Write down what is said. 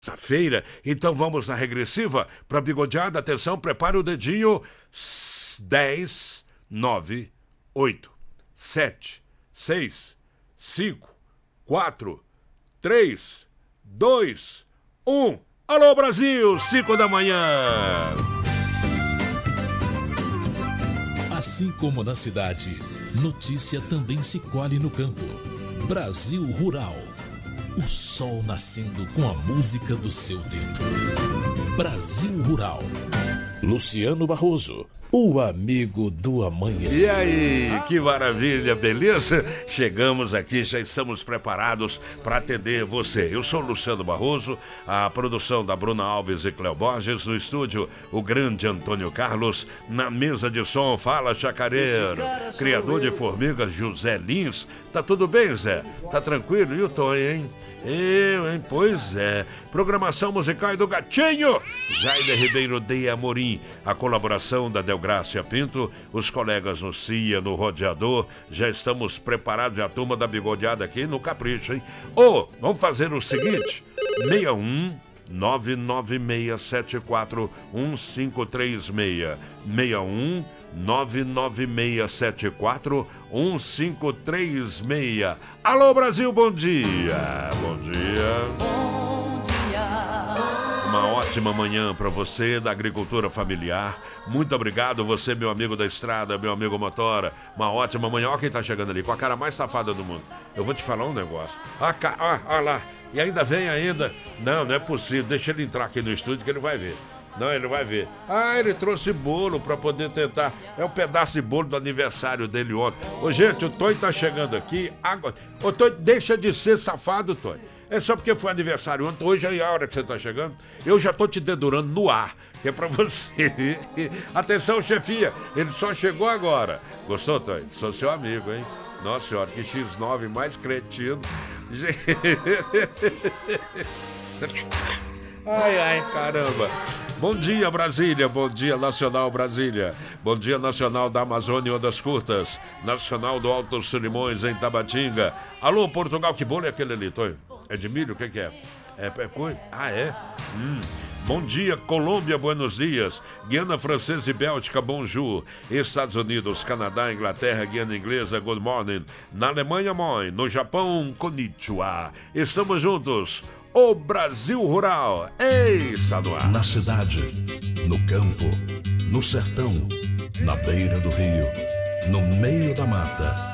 Feira, então vamos na regressiva para bigodeada. Atenção, prepare o dedinho. 10, 9, 8, 7, 6, 5, 4, 3, 2, 1. Alô, Brasil, 5 da manhã. Assim como na cidade, notícia também se colhe no campo. Brasil Rural. O sol nascendo com a música do seu tempo. Brasil Rural. Luciano Barroso, o amigo do amanhecer. E aí, que maravilha, beleza? Chegamos aqui, já estamos preparados para atender você. Eu sou Luciano Barroso, a produção da Bruna Alves e Cléo Borges, no estúdio o grande Antônio Carlos, na mesa de som, fala Chacareiro, criador de formigas José Lins. Tá tudo bem, Zé? Tá tranquilo? E o Tonho, hein? Eu, hein? Pois é. Programação musical do Gatinho, Jair Ribeiro de Amorim, a colaboração da Delgrácia Pinto, os colegas no CIA, no Rodeador. Já estamos preparados, a turma da bigodeada aqui no Capricho, hein? Vamos fazer o seguinte: 61 99674 1536 61 99674 1536. Alô, Brasil, bom dia. Bom dia. Bom dia. Uma ótima manhã para você da agricultura familiar. Muito obrigado, você, meu amigo da estrada, meu amigo motora. Uma ótima manhã. Olha quem tá chegando ali, com a cara mais safada do mundo. Eu vou te falar um negócio. Olha lá. E ainda vem ainda. Não é possível. Deixa ele entrar aqui no estúdio que ele vai ver. Não, ele vai ver. Ele trouxe bolo pra poder tentar. É um pedaço de bolo do aniversário dele ontem. Gente, o Tonho tá chegando aqui agora. Ô, Tonho, deixa de ser safado, Tonho. É só porque foi aniversário ontem. Hoje aí, a hora que você tá chegando, eu já tô te dedurando no ar, que é pra você. Atenção, chefia, ele só chegou agora. Gostou, Tonho? Sou seu amigo, hein? Nossa senhora, que X9 mais cretino. Ai, caramba. Bom dia, Brasília. Bom dia, Nacional Brasília. Bom dia, Nacional da Amazônia Ondas Curtas. Nacional do Alto Solimões, em Tabatinga. Alô, Portugal, que bolo é aquele ali, Tonho? É de milho? O que é? É coisa? É? Bom dia, Colômbia, buenos dias. Guiana Francesa e Bélgica, bonjour. Estados Unidos, Canadá, Inglaterra, Guiana Inglesa, good morning. Na Alemanha, moi. No Japão, konnichiwa. Estamos juntos. O Brasil Rural. Ei, está no ar. Na cidade, no campo, no sertão, na beira do rio, no meio da mata.